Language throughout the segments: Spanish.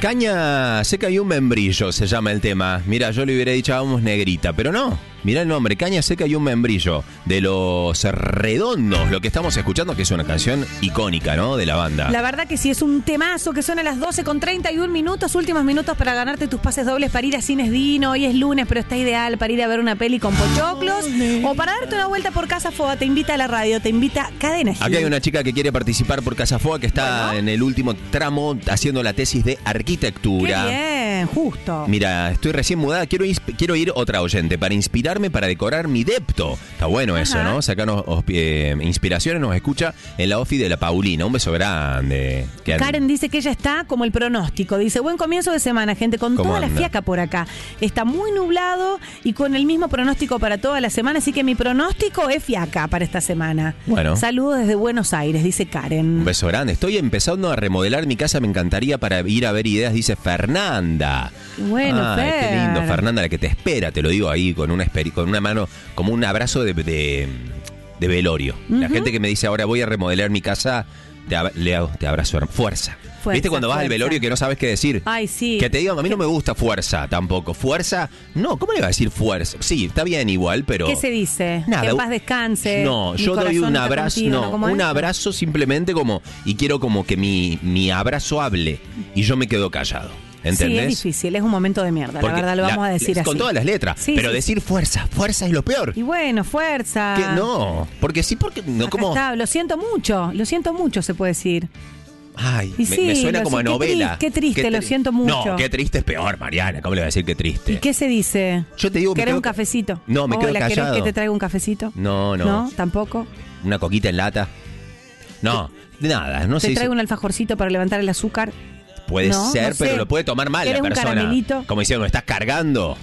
Caña seca y un membrillo se llama el tema. Mira, yo le hubiera dicho vamos negrita, pero no. Mira el nombre, Caña seca y un membrillo, de Los Redondos, lo que estamos escuchando, que es una canción icónica, ¿no? De la banda. La verdad que sí, es un temazo que suena a las 12:31, últimos minutos para ganarte tus pases dobles para ir a Cines Dino. Hoy es lunes, pero está ideal para ir a ver una peli con pochoclos o para darte una vuelta por Casa Foa. Te invita a la radio, te invita Cadena Gil. Aquí hay una chica que quiere participar por Casa Foa, que está en el último tramo haciendo la tesis de arquitectura. Qué bien, justo. Mira, estoy recién mudada, quiero ir otra oyente para inspirarme para decorar mi depto. Está bueno eso, ¿no? Sacarnos inspiraciones, nos escucha en la ofi de la Paulina. Un beso grande. Karen dice que ella está como el pronóstico. Dice, buen comienzo de semana, gente, con toda la fiaca por acá. Está muy nublado y con el mismo pronóstico para toda la semana, así que mi pronóstico es fiaca para esta semana. Bueno. Saludos desde Buenos Aires, dice Karen. Un beso grande. Estoy empezando a remodelar mi casa, me encantaría para ir a ver ideas, dice Fernanda. Bueno, Fer. Qué lindo, Fernanda, la que te espera, te lo digo ahí, con una mano, como un abrazo de velorio. La gente que me dice, ahora voy a remodelar mi casa, te abrazo, fuerza. ¿Viste cuando vas al velorio que no sabes qué decir? Ay, sí. Que te digan, a mí no me gusta fuerza tampoco. ¿Fuerza? No, ¿cómo le va a decir fuerza? Sí, está bien igual, pero... ¿Qué se dice? Nada. Que en paz descanse. No, yo doy un abrazo, un abrazo simplemente como, y quiero como que mi abrazo hable, y yo me quedo callado. ¿Entendés? Sí, es difícil, es un momento de mierda, porque la verdad lo vamos a decir así. Con todas las letras, sí, pero sí, decir fuerza es lo peor. Y bueno, fuerza. Que no, porque sí, porque no, como... Lo siento mucho se puede decir. Ay, y me suena como a novela. Qué triste, lo siento mucho. No, qué triste es peor, Mariana, ¿cómo le voy a decir qué triste? ¿Y qué se dice? Yo te digo... ¿Querés un cafecito? No, me quedo callado. ¿Querés que te traiga un cafecito? No. ¿No? ¿Tampoco? ¿Una coquita en lata? No, nada, no sé. ¿Te traigo un alfajorcito para levantar el azúcar? Puede ser, no sé. pero lo puede tomar mal la persona. ¿Un caramelito? Como diciendo, ¿me estás cargando?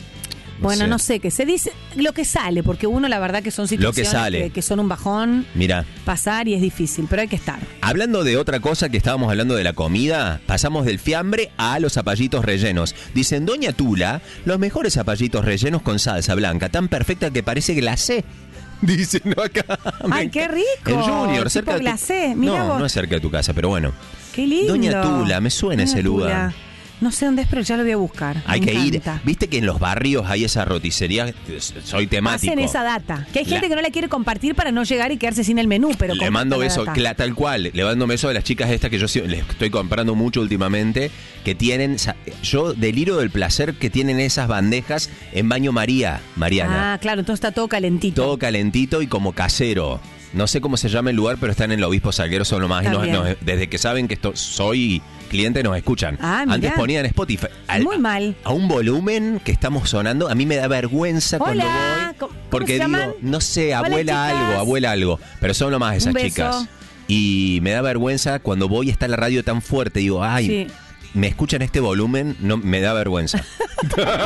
Bueno, no sé qué se dice, lo que sale, porque uno la verdad que son situaciones que son un bajón. Mira, pasar y es difícil, pero hay que estar. Hablando de otra cosa que estábamos hablando de la comida, pasamos del fiambre a los zapallitos rellenos. Dicen, Doña Tula, los mejores zapallitos rellenos con salsa blanca, tan perfecta que parece glacé. Dicen acá. Ay, qué rico. El Junior, cerca de glacé. Mirá vos. No es cerca de tu casa, pero bueno. Qué lindo. Doña Tula, me suena ese lugar. No sé dónde es, pero ya lo voy a buscar. Hay que ir. Viste que en los barrios hay esa roticería. Soy temático. Hacen esa data. Que hay gente que no la quiere compartir para no llegar y quedarse sin el menú, pero le mando beso, tal cual. Le mando beso de las chicas estas que yo les estoy comprando mucho últimamente, que tienen, yo deliro del placer que tienen esas bandejas en Baño María, Mariana. Ah, claro, entonces está todo calentito. Todo calentito y como casero. No sé cómo se llama el lugar, pero están en el Obispo Salguero, son lo más. Desde que saben que soy cliente, nos escuchan. Antes ponían Spotify. Muy mal. A un volumen que estamos sonando. A mí me da vergüenza cuando voy. Porque digo, no sé, abuela algo. Pero son lo más esas chicas. Y me da vergüenza cuando voy y está la radio tan fuerte. Digo, ay, me escuchan este volumen, no me da vergüenza.